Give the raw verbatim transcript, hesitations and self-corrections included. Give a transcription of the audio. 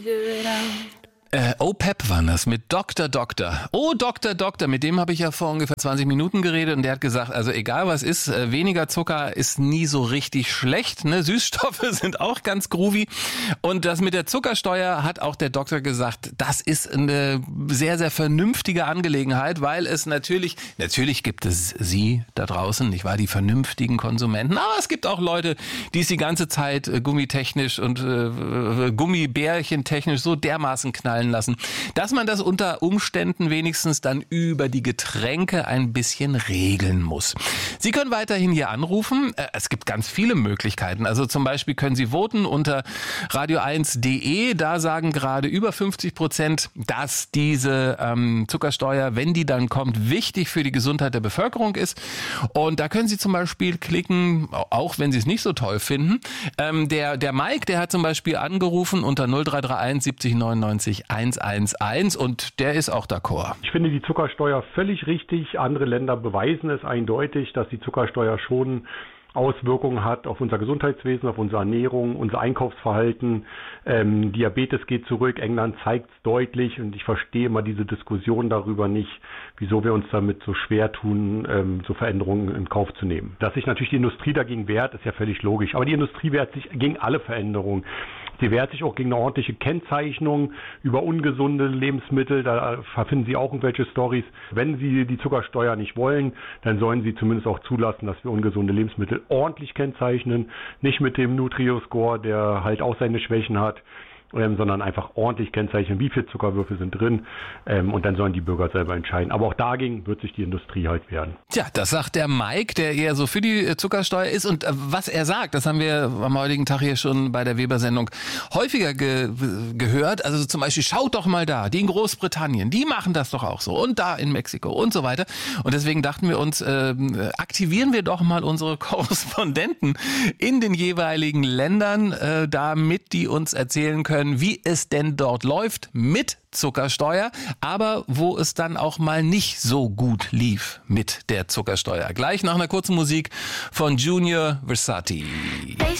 Äh, O P E P waren das mit Doktor Doktor. Oh, Doktor Doktor, mit dem habe ich ja vor ungefähr zwanzig Minuten geredet und der hat gesagt, also egal was ist, äh, weniger Zucker ist nie so richtig schlecht. Ne? Süßstoffe sind auch ganz groovy. Und das mit der Zuckersteuer hat auch der Doktor gesagt, das ist eine sehr, sehr vernünftige Angelegenheit, weil es natürlich, natürlich gibt es Sie da draußen, nicht wahr, die vernünftigen Konsumenten, aber es gibt auch Leute, die es die ganze Zeit äh, gummitechnisch und äh, Gummibärchentechnisch so dermaßen knallen lassen, dass man das unter Umständen wenigstens dann über die Getränke ein bisschen regeln muss. Sie können weiterhin hier anrufen. Es gibt ganz viele Möglichkeiten. Also zum Beispiel können Sie voten unter radio eins punkt de. Da sagen gerade über fünfzig Prozent, dass diese ähm, Zuckersteuer, wenn die dann kommt, wichtig für die Gesundheit der Bevölkerung ist. Und da können Sie zum Beispiel klicken, auch wenn Sie es nicht so toll finden. Ähm, der, der Mike, der hat zum Beispiel angerufen unter null drei drei eins siebzig neunundneunzig eins eins eins und der ist auch d'accord. Ich finde die Zuckersteuer völlig richtig. Andere Länder beweisen es eindeutig, dass die Zuckersteuer schon Auswirkungen hat auf unser Gesundheitswesen, auf unsere Ernährung, unser Einkaufsverhalten. Ähm, Diabetes geht zurück, England zeigt es deutlich und ich verstehe immer diese Diskussion darüber nicht, wieso wir uns damit so schwer tun, ähm, so Veränderungen in Kauf zu nehmen. Dass sich natürlich die Industrie dagegen wehrt, ist ja völlig logisch. Aber die Industrie wehrt sich gegen alle Veränderungen. Sie wehrt sich auch gegen eine ordentliche Kennzeichnung über ungesunde Lebensmittel. Da finden Sie auch irgendwelche Storys. Wenn Sie die Zuckersteuer nicht wollen, dann sollen Sie zumindest auch zulassen, dass wir ungesunde Lebensmittel ordentlich kennzeichnen. Nicht mit dem Nutri-Score, der halt auch seine Schwächen hat, ähm, sondern einfach ordentlich kennzeichnen, wie viel Zuckerwürfel sind drin. Ähm, und dann sollen die Bürger selber entscheiden. Aber auch dagegen wird sich die Industrie halt wehren. Tja, das sagt der Mike, der eher so für die Zuckersteuer ist. Und äh, was er sagt, das haben wir am heutigen Tag hier schon bei der Weber-Sendung häufiger ge- gehört. Also zum Beispiel, schaut doch mal da, die in Großbritannien, die machen das doch auch so. Und da in Mexiko und so weiter. Und deswegen dachten wir uns, äh, aktivieren wir doch mal unsere Korrespondenten in den jeweiligen Ländern, äh, damit die uns erzählen können, wie es denn dort läuft mit Zuckersteuer, aber wo es dann auch mal nicht so gut lief mit der Zuckersteuer. Gleich nach einer kurzen Musik von Junior Versati.